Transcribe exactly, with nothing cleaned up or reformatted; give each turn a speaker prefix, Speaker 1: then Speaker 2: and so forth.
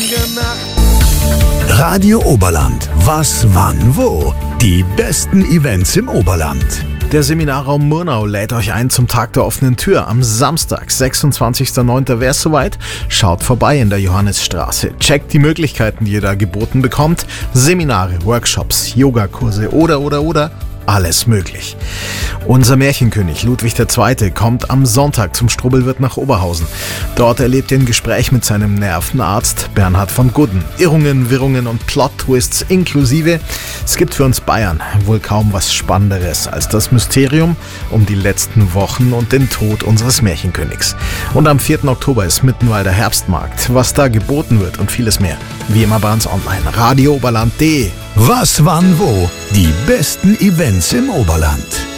Speaker 1: ruhige Nacht.
Speaker 2: Radio Oberland. Was, wann, wo? Die besten Events im Oberland.
Speaker 3: Der Seminarraum Murnau lädt euch ein zum Tag der offenen Tür am Samstag, sechsundzwanzigster neunter Wär's soweit? Schaut vorbei in der Johannisstraße. Checkt die Möglichkeiten, die ihr da geboten bekommt. Seminare, Workshops, Yogakurse oder, oder, oder. Alles möglich. Unser Märchenkönig Ludwig der Zweite kommt am Sonntag zum Strubbelwirt nach Oberhausen. Dort erlebt ihr ein Gespräch mit seinem Nervenarzt Bernhard von Gudden. Irrungen, Wirrungen und Plot-Twists inklusive. Es gibt für uns Bayern wohl kaum was Spannenderes als das Mysterium um die letzten Wochen und den Tod unseres Märchenkönigs. Und am vierten Oktober ist Mittenwalder Herbstmarkt. Was da geboten wird und vieles mehr. Wie immer bei uns online. Radio Oberland punkt de.
Speaker 2: Was, wann, wo? Die besten Events im Oberland.